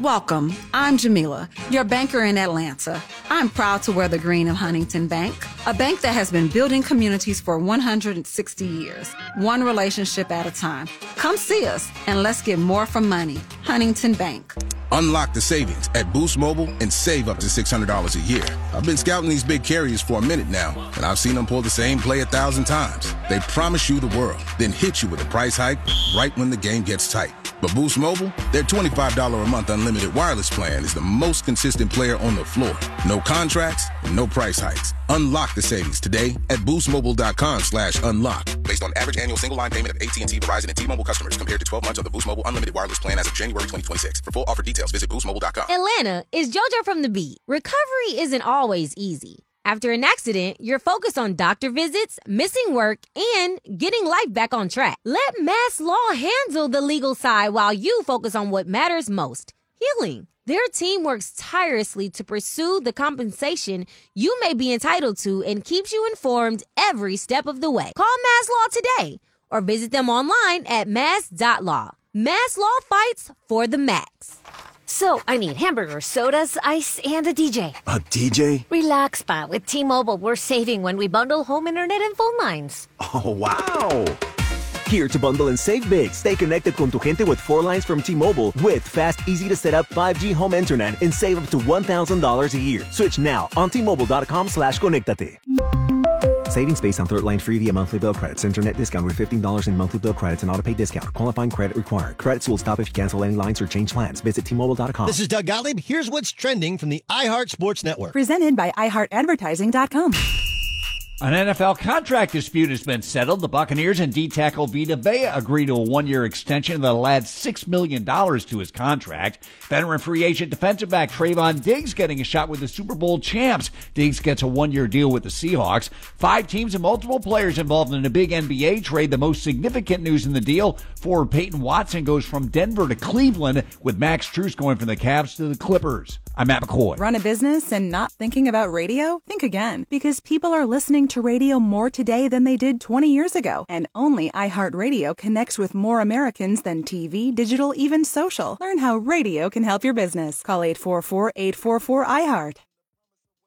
Welcome. I'm Jamila, your banker in Atlanta. I'm proud to wear the green of Huntington Bank, a bank that has been building communities for 160 years, one relationship at a time. Come see us and let's get more for money. Huntington Bank. Unlock the savings at Boost Mobile and save up to $600 a year. I've been scouting these big carriers for a minute now, and I've seen them pull the same play 1,000 times. They promise you the world, then hit you with a price hike right when the game gets tight. But Boost Mobile, their $25 a month unlimited wireless plan is the most consistent player on the floor. No contracts, no price hikes. Unlock the savings today at boostmobile.com/unlock. Based on average annual single line payment of AT&T, Verizon, and T-Mobile customers compared to 12 months of the Boost Mobile unlimited wireless plan as of January 2026. For full offer details, visit boostmobile.com. Atlanta, is JoJo from the Beat. Recovery isn't always easy. After an accident, you're focused on doctor visits, missing work, and getting life back on track. Let Mass Law handle the legal side while you focus on what matters most, healing. Their team works tirelessly to pursue the compensation you may be entitled to and keeps you informed every step of the way. Call Mass Law today or visit them online at mass.law. Mass Law fights for the max. So, I need hamburgers, sodas, ice, and a DJ. A DJ? Relax, Pa. With T-Mobile, we're saving when we bundle home internet and phone lines. Oh, wow! Here to bundle and save big. Stay connected con tu gente with 4 lines from T-Mobile with fast, easy-to-set-up 5G home internet and save up to $1,000 a year. Switch now on T-Mobile.com/conectate. Savings based on third line free via monthly bill credits. Internet discount with $15 in monthly bill credits and auto-pay discount. Qualifying credit required. Credits will stop if you cancel any lines or change plans. Visit T-Mobile.com. This is Doug Gottlieb. Here's what's trending from the iHeart Sports Network. Presented by iHeartAdvertising.com. An NFL contract dispute has been settled. The Buccaneers and D-tackle Vita Vea agreed to a 1-year extension that'll add $6 million to his contract. Veteran free agent defensive back Trayvon Diggs getting a shot with the Super Bowl champs. Diggs gets a 1-year deal with the Seahawks. 5 teams and multiple players involved in a big NBA trade. The most significant news in the deal, forward Peyton Watson goes from Denver to Cleveland, with Max Strus going from the Cavs to the Clippers. I'm Matt McCoy. Run a business and not thinking about radio? Think again, because people are listening to radio more today than they did 20 years ago. And only iHeartRadio connects with more Americans than TV, digital, even social. Learn how radio can help your business. Call 844-844-iHeart.